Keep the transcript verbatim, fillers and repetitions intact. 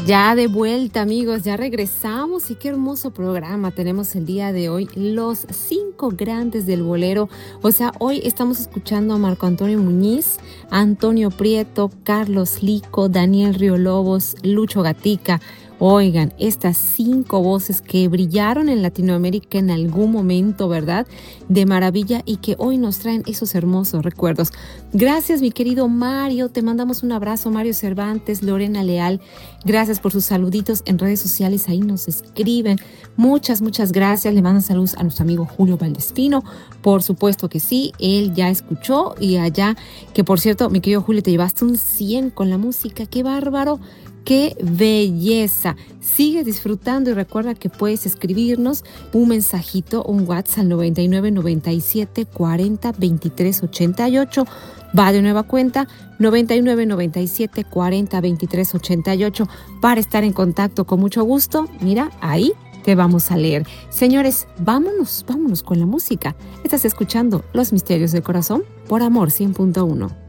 Ya de vuelta, amigos, ya regresamos y qué hermoso programa tenemos el día de hoy, los cinco grandes del bolero. O sea, hoy estamos escuchando a Marco Antonio Muñiz, a Antonio Prieto, Carlos Lico, Daniel Río Lobos, Lucho Gatica. Oigan, estas cinco voces que brillaron en Latinoamérica en algún momento, ¿verdad? De maravilla y que hoy nos traen esos hermosos recuerdos. Gracias, mi querido Mario. Te mandamos un abrazo, Mario Cervantes, Lorena Leal. Gracias por sus saluditos en redes sociales. Ahí nos escriben. Muchas, muchas gracias. Le mandan saludos a nuestro amigo Julio Valdespino. Por supuesto que sí, él ya escuchó y allá, que por cierto, mi querido Julio, te llevaste un cien con la música. ¡Qué bárbaro! ¡Qué belleza! Sigue disfrutando y recuerda que puedes escribirnos un mensajito, un WhatsApp al noventa y nueve, noventa y siete, cuarenta, veintitrés, ochenta y ocho. Va de nueva cuenta, noventa y nueve, noventa y siete, cuarenta, veintitrés, ochenta y ocho para estar en contacto con mucho gusto. Mira, ahí te vamos a leer. Señores, vámonos, vámonos con la música. Estás escuchando Los Misterios del Corazón por Amor cien punto uno.